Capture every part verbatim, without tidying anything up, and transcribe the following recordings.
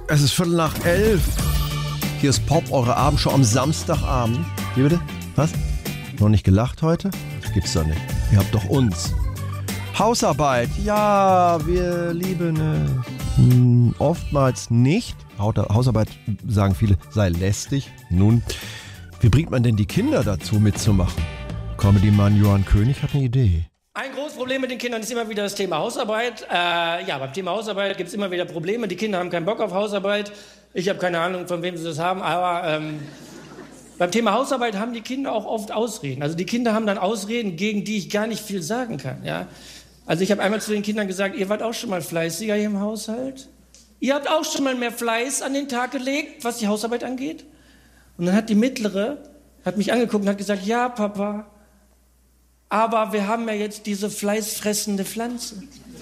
Es ist Viertel nach elf. Hier ist Pop, eure Abendshow am Samstagabend. Wie bitte? Was? Noch nicht gelacht heute? Das gibt's doch nicht. Ihr habt doch uns. Hausarbeit. Ja, wir lieben es. Hm, oftmals nicht. Hausarbeit, sagen viele, sei lästig. Nun, wie bringt man denn die Kinder dazu mitzumachen? Comedy-Mann Johann König hat eine Idee. Ein großes Problem mit den Kindern ist immer wieder das Thema Hausarbeit. Äh, ja, beim Thema Hausarbeit gibt es immer wieder Probleme. Die Kinder haben keinen Bock auf Hausarbeit. Ich habe keine Ahnung, von wem sie das haben. Aber ähm, beim Thema Hausarbeit haben die Kinder auch oft Ausreden. Also die Kinder haben dann Ausreden, gegen die ich gar nicht viel sagen kann. Ja? Also ich habe einmal zu den Kindern gesagt, ihr wart auch schon mal fleißiger hier im Haushalt? Ihr habt auch schon mal mehr Fleiß an den Tag gelegt, was die Hausarbeit angeht? Und dann hat die Mittlere, hat mich angeguckt und hat gesagt, ja, Papa, aber wir haben ja jetzt diese fleißfressende Pflanze.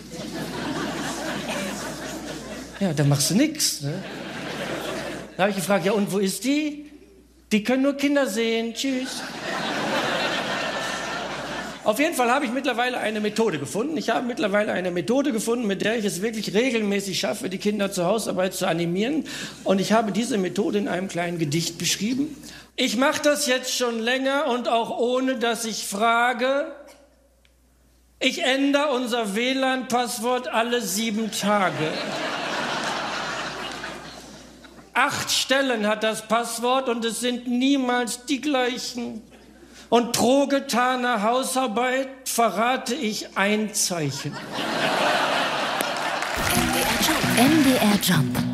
Ja, da machst du nix. Ne? Da habe ich gefragt, ja und wo ist die? Die können nur Kinder sehen. Tschüss. Auf jeden Fall habe ich mittlerweile eine Methode gefunden. Ich habe mittlerweile eine Methode gefunden, mit der ich es wirklich regelmäßig schaffe, die Kinder zur Hausarbeit zu animieren. Und ich habe diese Methode in einem kleinen Gedicht beschrieben. Ich mache das jetzt schon länger und auch ohne, dass ich frage. Ich ändere unser W L A N-Passwort alle sieben Tage. Acht Stellen hat das Passwort und es sind niemals die gleichen. Und pro getaner Hausarbeit verrate ich ein Zeichen. M D R Jump.